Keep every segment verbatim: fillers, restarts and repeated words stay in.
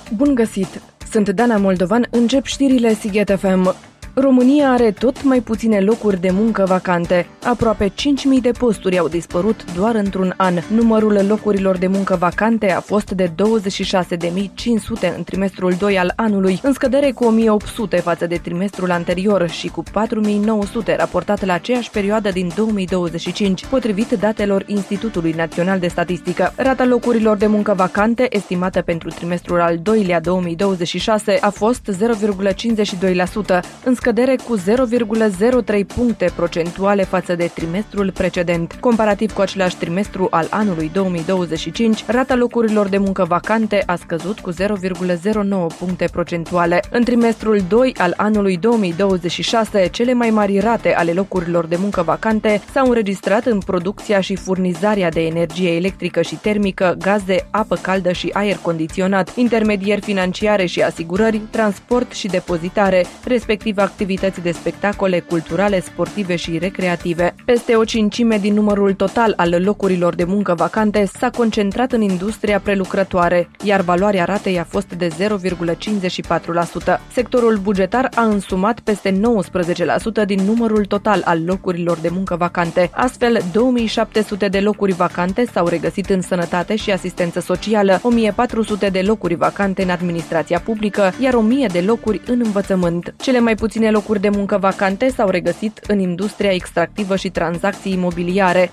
Bun găsit! Sunt Dana Moldovan, încep știrile Sighet F M. România are tot mai puține locuri de muncă vacante. Aproape cinci mii de posturi au dispărut doar într-un an. Numărul locurilor de muncă vacante a fost de douăzeci și șase de mii cinci sute în trimestrul doi al anului, în scădere cu o mie opt sute față de trimestrul anterior și cu patru mii nouă sute raportat la aceeași perioadă din două mii douăzeci și cinci, potrivit datelor Institutului Național de Statistică. Rata locurilor de muncă vacante, estimată pentru trimestrul al doilea două mii douăzeci și șase, a fost zero virgulă cincizeci și doi la sută, în scădere cu zero virgulă zero trei puncte procentuale față de trimestrul precedent. Comparativ cu același trimestru al anului două mii douăzeci și cinci, rata locurilor de muncă vacante a scăzut cu zero virgulă zero nouă puncte procentuale. În trimestrul doi al anului două mii douăzeci și șase, cele mai mari rate ale locurilor de muncă vacante s-au înregistrat în producția și furnizarea de energie electrică și termică, gaze, apă caldă și aer condiționat, intermedieri financiare și asigurări, transport și depozitare, respectiv activități de spectacole culturale, sportive și recreative. Peste o cincime din numărul total al locurilor de muncă vacante s-a concentrat în industria prelucrătoare, iar valoarea ratei a fost de zero virgulă cincizeci și patru la sută. Sectorul bugetar a însumat peste nouăsprezece la sută din numărul total al locurilor de muncă vacante. Astfel, două mii șapte sute de locuri vacante s-au regăsit în sănătate și asistență socială, o mie patru sute de locuri vacante în administrația publică, iar o mie de locuri în învățământ. Cele mai puține locuri de muncă vacante s-au regăsit în industria extractivă și tranzacții imobiliare.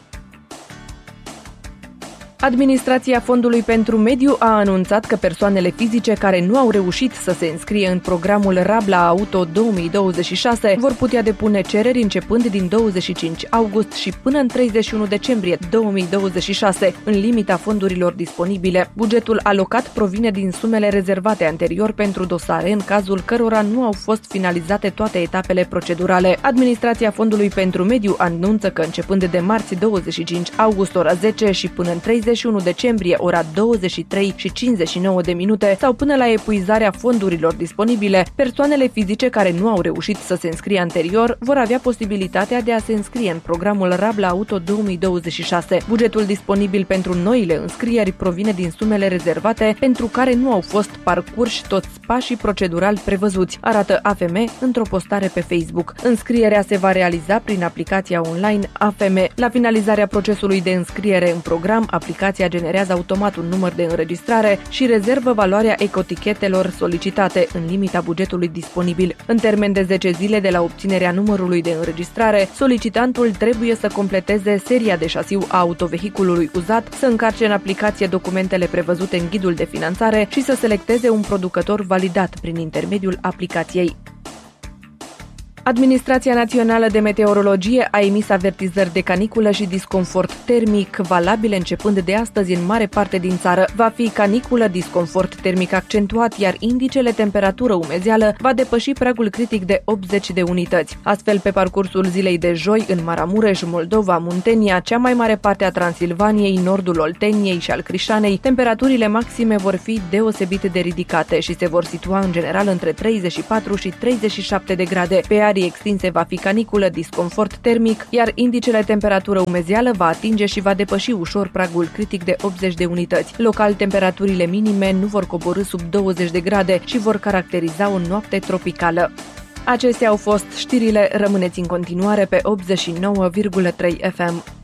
Administrația Fondului pentru Mediu a anunțat că persoanele fizice care nu au reușit să se înscrie în programul Rabla Auto două mii douăzeci și șase vor putea depune cereri începând din douăzeci și cinci august și până în treizeci și unu decembrie două mii douăzeci și șase, în limita fondurilor disponibile. Bugetul alocat provine din sumele rezervate anterior pentru dosare, în cazul cărora nu au fost finalizate toate etapele procedurale. Administrația Fondului pentru Mediu anunță că începând de marți douăzeci și cinci august ora zece și până în treizeci și unu decembrie ora douăzeci și trei și cincizeci și nouă de minute sau până la epuizarea fondurilor disponibile, persoanele fizice care nu au reușit să se înscrie anterior vor avea posibilitatea de a se înscrie în programul Rabla Auto două mii douăzeci și șase. Bugetul disponibil pentru noile înscrieri provine din sumele rezervate pentru care nu au fost parcurși toți pașii procedurali prevăzuți, arată A F M într-o postare pe Facebook. Înscrierea se va realiza prin aplicația online A F M. La finalizarea procesului de înscriere în program, aplicația generează automat un număr de înregistrare și rezervă valoarea ecotichetelor solicitate în limita bugetului disponibil. În termen de zece zile de la obținerea numărului de înregistrare, solicitantul trebuie să completeze seria de șasiu a autovehiculului uzat, să încarce în aplicație documentele prevăzute în ghidul de finanțare și să selecteze un producător validat prin intermediul aplicației. Administrația Națională de Meteorologie a emis avertizări de caniculă și disconfort termic valabile începând de astăzi în mare parte din țară. Va fi caniculă, disconfort termic accentuat, iar indicele temperatură-umezeală va depăși pragul critic de optzeci de unități. Astfel, pe parcursul zilei de joi, în Maramureș, Moldova, Muntenia, cea mai mare parte a Transilvaniei, nordul Olteniei și al Crișanei, temperaturile maxime vor fi deosebit de ridicate și se vor situa în general între treizeci și patru și treizeci și șapte de grade. Pe arii extinse va fi caniculă, disconfort termic, iar indicele temperatură-umezeală va atinge și va depăși ușor pragul critic de optzeci de unități. Local, temperaturile minime nu vor coborî sub douăzeci de grade și vor caracteriza o noapte tropicală. Acestea au fost știrile, rămâneți în continuare pe optzeci și nouă virgulă trei F M.